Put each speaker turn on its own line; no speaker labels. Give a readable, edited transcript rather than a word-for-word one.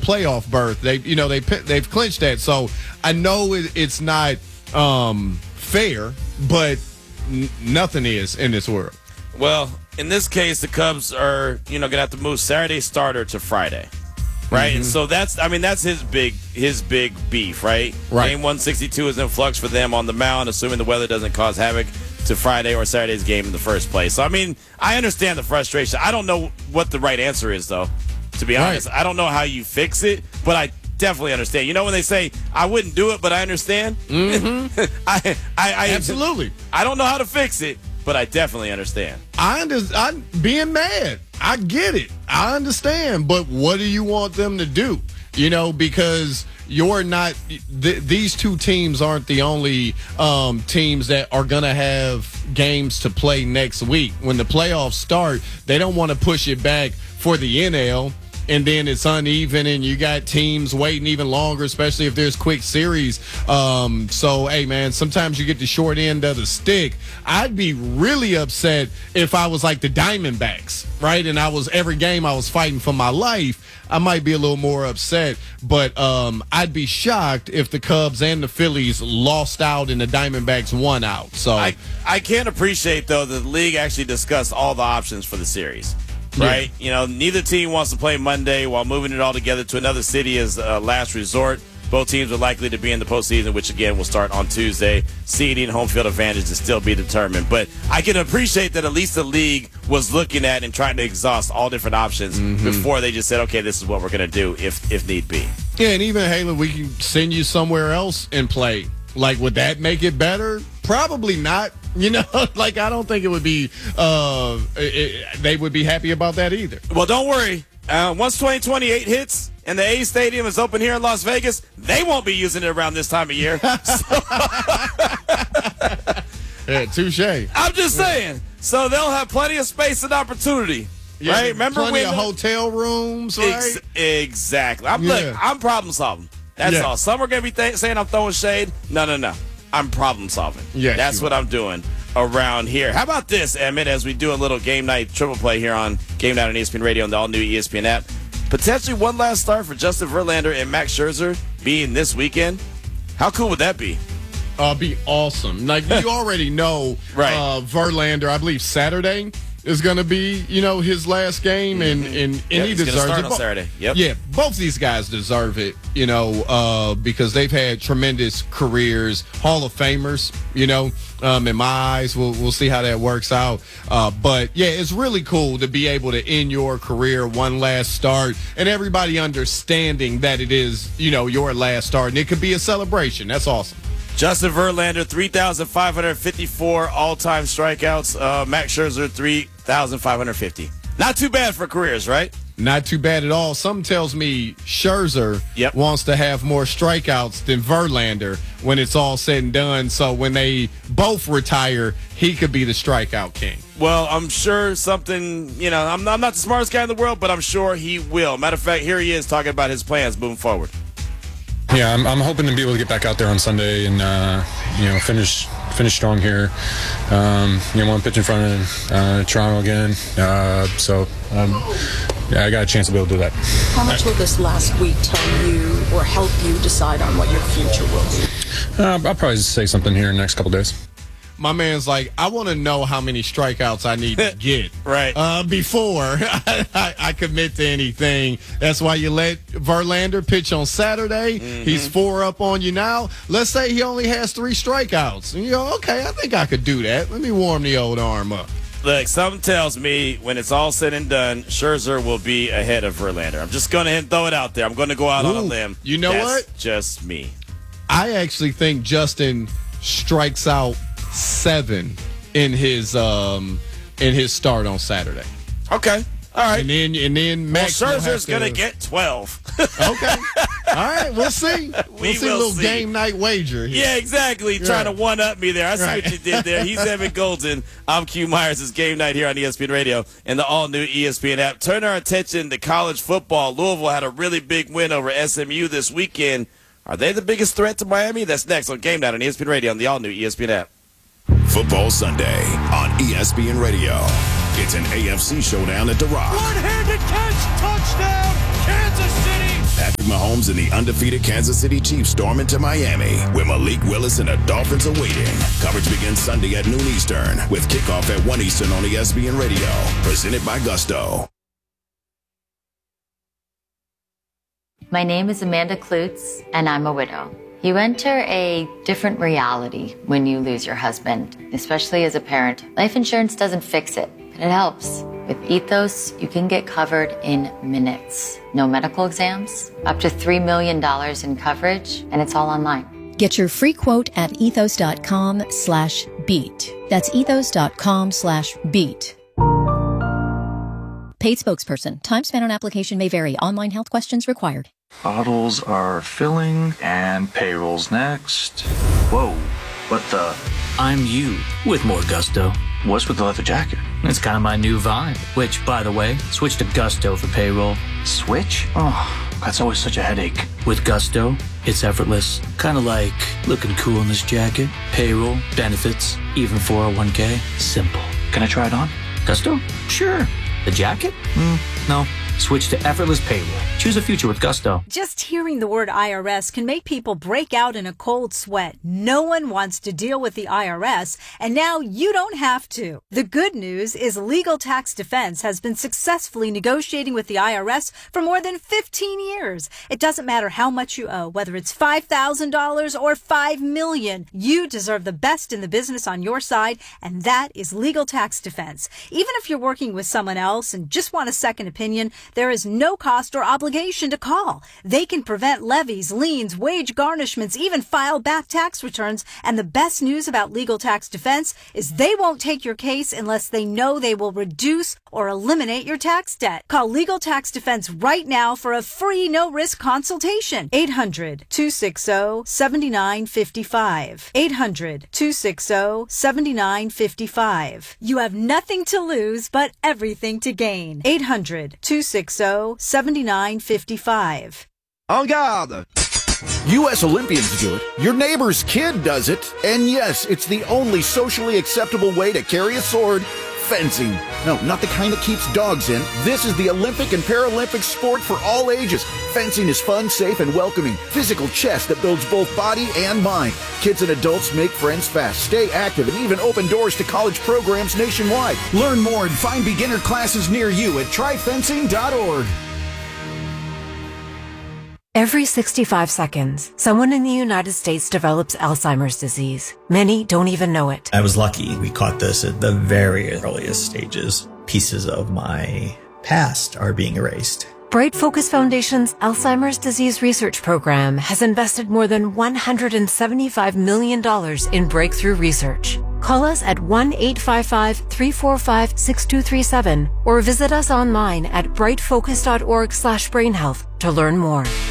playoff berth. They've clinched that. So I know it's not fair, but nothing is in this world.
Well, in this case, the Cubs are, going to have to move Saturday starter to Friday, right?
Mm-hmm.
And so that's his big beef, right?
Right.
Game 162 is in flux for them on the mound, assuming the weather doesn't cause havoc to Friday or Saturday's game in the first place. So, I understand the frustration. I don't know what the right answer is, though, to be honest. I don't know how you fix it, but I definitely understand. You know when they say, I wouldn't do it, but I understand?
Mm-hmm.
I
Absolutely.
I don't know how to fix it, but I definitely understand.
I'm being mad. I get it. I understand. But what do you want them to do? Because you're not these two teams aren't the only teams that are going to have games to play next week. When the playoffs start, they don't want to push it back for the NL. And then it's uneven, and you got teams waiting even longer, especially if there's quick series. So, hey, man, sometimes you get the short end of the stick. I'd be really upset if I was like the Diamondbacks, right? And every game I was fighting for my life. I might be a little more upset, but I'd be shocked if the Cubs and the Phillies lost out and the Diamondbacks won out. So
I can't appreciate, though, that the league actually discussed all the options for the series. Right? Neither team wants to play Monday while moving it all together to another city as a last resort. Both teams are likely to be in the postseason, which, again, will start on Tuesday. Seeding, home field advantage to still be determined. But I can appreciate that at least the league was looking at and trying to exhaust all different options before they just said, okay, this is what we're going to do if need be.
Yeah, and even, hey, we can send you somewhere else and play. Like, would that make it better? Probably not. I don't think it would be they would be happy about that either.
Well, don't worry. Once 2028 hits and the A's Stadium is open here in Las Vegas, they won't be using it around this time of year.
Yeah, touche.
I'm just saying. So they'll have plenty of space and opportunity.
Yeah,
right? Remember
plenty of hotel rooms, right?
Exactly. I'm problem solving. That's all. Some are going to be saying I'm throwing shade. No. I'm problem solving.
Yes,
that's what I'm doing around here. How about this, Emmett, as we do a little game night triple play here on Game Night on ESPN Radio and the all-new ESPN app. Potentially one last start for Justin Verlander and Max Scherzer being this weekend. How cool would that be?
Be awesome. Like, you already know Verlander, I believe Saturday is going to be, his last game, and he deserves
start
it.
On Saturday. Yep.
Yeah, both these guys deserve it, because they've had tremendous careers, Hall of Famers, in my eyes. We'll see how that works out. But, yeah, it's really cool to be able to end your career one last start and everybody understanding that it is, your last start, and it could be a celebration. That's awesome.
Justin Verlander, 3,554 all-time strikeouts. Max Scherzer, 3,550. Not too bad for careers, right?
Not too bad at all. Something tells me Scherzer wants to have more strikeouts than Verlander when it's all said and done. So when they both retire, he could be the strikeout king.
Well, I'm sure something, I'm not the smartest guy in the world, but I'm sure he will. Matter of fact, here he is talking about his plans moving forward.
Yeah, I'm hoping to be able to get back out there on Sunday and finish strong here. Want to pitch in front of Toronto again. I got a chance to be able to do that.
How much will this last week tell you or help you decide on what your future will be?
I'll probably say something here in the next couple days.
My man's like, I want to know how many strikeouts I need to get before I commit to anything. That's why you let Verlander pitch on Saturday. He's 4 up on you now. Let's say he only has 3 strikeouts. And you go, okay, I think I could do that. Let me warm the old arm up.
Look, something tells me when it's all said and done, Scherzer will be ahead of Verlander. I'm just going to throw it out there. I'm going to go out on a limb.
You know what?
Just me.
I actually think Justin strikes out 7 in his start on Saturday.
Okay. All right.
And then Max
Scherzer's going to get 12.
Okay. All right. We'll see. We'll see a little game night wager here.
Yeah, exactly. Trying to one-up me there. I see what you did there. He's Evan Golden. I'm Q Myers. It's Game Night here on ESPN Radio and the all-new ESPN app. Turn our attention to college football. Louisville had a really big win over SMU this weekend. Are they the biggest threat to Miami? That's next on Game Night on ESPN Radio and the all-new ESPN app.
Football Sunday on ESPN Radio. It's an AFC showdown at The Rock.
One-handed catch, touchdown, Kansas City.
Patrick Mahomes and the undefeated Kansas City Chiefs storm into Miami, where Malik Willis and the Dolphins are waiting. Coverage begins Sunday at noon Eastern, with kickoff at 1 Eastern on ESPN Radio. Presented by Gusto.
My name is Amanda Klutz, and I'm a widow. You enter a different reality when you lose your husband, especially as a parent. Life insurance doesn't fix it, but it helps. With Ethos, you can get covered in minutes. No medical exams, up to $3 million in coverage, and it's all online.
Get your free quote at ethos.com/beat. That's ethos.com/beat. Paid spokesperson. Time spent on application may vary. Online health questions required.
Bottles are filling and payroll's next. Whoa, what the?
I'm you with more Gusto.
What's with the leather jacket?
It's kind of my new vibe. Which, by the way, switch to Gusto for payroll.
Switch? Oh, that's always such a headache.
With Gusto, it's effortless. Kind of like looking cool in this jacket. Payroll, benefits, even 401k. Simple.
Can I try it on?
Gusto? Sure. The jacket? No. Switch to effortless payroll. Choose a future with Gusto.
Just hearing the word IRS can make people break out in a cold sweat. No one wants to deal with the IRS, and now you don't have to. The good news is Legal Tax Defense has been successfully negotiating with the IRS for more than 15 years. It doesn't matter how much you owe, whether it's $5,000 or $5 million. You deserve the best in the business on your side, and that is Legal Tax Defense. Even if you're working with someone else and just want a second opinion, there is no cost or obligation to call. They can prevent levies, liens, wage garnishments, even file back tax returns. And the best news about Legal Tax Defense is they won't take your case unless they know they will reduce or eliminate your tax debt. Call Legal Tax Defense right now for a free no-risk consultation. 800-260-7955. 800-260-7955. You have nothing to lose but everything to gain. 800-260-7955.
En garde! U.S. Olympians do it. Your neighbor's kid does it. And yes, it's the only socially acceptable way to carry a sword. Fencing. No, not the kind that keeps dogs in. This is the Olympic and Paralympic sport for all ages. Fencing is fun, safe, and welcoming. Physical chess that builds both body and mind. Kids and adults make friends fast, stay active, and even open doors to college programs nationwide. Learn more and find beginner classes near you at tryfencing.org.
Every 65 seconds, someone in the United States develops Alzheimer's disease. Many don't even know it.
I was lucky. We caught this at the very earliest stages. Pieces of my past are being erased.
Bright Focus Foundation's Alzheimer's Disease Research Program has invested more than $175 million in breakthrough research. Call us at 1-855-345-6237 or visit us online at brightfocus.org/brainhealth to learn more.